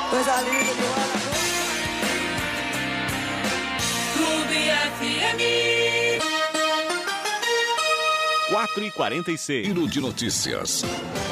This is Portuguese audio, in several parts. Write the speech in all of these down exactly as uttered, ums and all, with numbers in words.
Coisa linda do ano. Clube F M. quatro e quarenta e seis. Giro de notícias.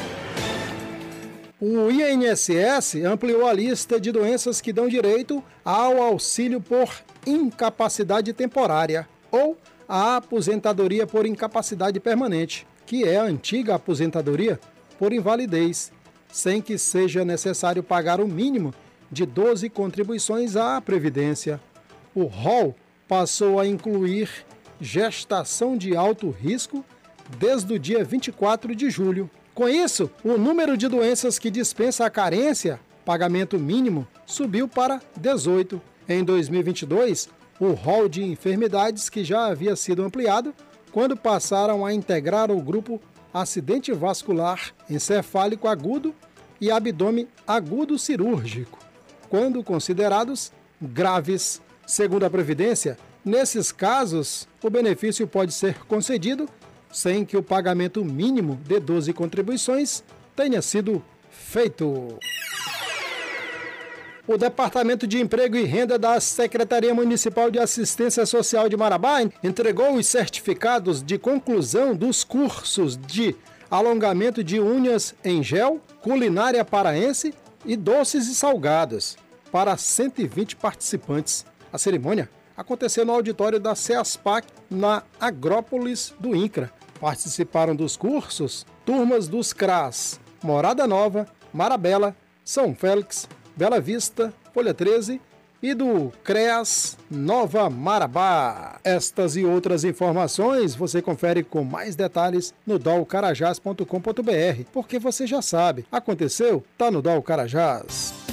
O I N S S ampliou a lista de doenças que dão direito ao auxílio por incapacidade temporária ou a aposentadoria por incapacidade permanente, que é a antiga aposentadoria por invalidez, sem que seja necessário pagar o mínimo de doze contribuições à Previdência. O rol passou a incluir gestação de alto risco desde o dia vinte e quatro de julho. Com isso, o número de doenças que dispensa a carência, pagamento mínimo, subiu para dezoito. Em dois mil e vinte e dois, o rol de enfermidades que já havia sido ampliado quando passaram a integrar o grupo acidente vascular encefálico agudo e abdômen agudo cirúrgico, quando considerados graves. Segundo a Previdência, nesses casos, o benefício pode ser concedido sem que o pagamento mínimo de doze contribuições tenha sido feito. O Departamento de Emprego e Renda da Secretaria Municipal de Assistência Social de Marabá entregou os certificados de conclusão dos cursos de alongamento de unhas em gel, culinária paraense e doces e salgados para cento e vinte participantes. A cerimônia aconteceu no auditório da CEASPAC, na Agrópolis do INCRA. Participaram dos cursos turmas dos C R A S Morada Nova, Marabela, São Félix, Bela Vista, Folha treze e do CREAS Nova Marabá. Estas e outras informações você confere com mais detalhes no dol carajás ponto com ponto b r, porque você já sabe, aconteceu, tá no Dol Carajás.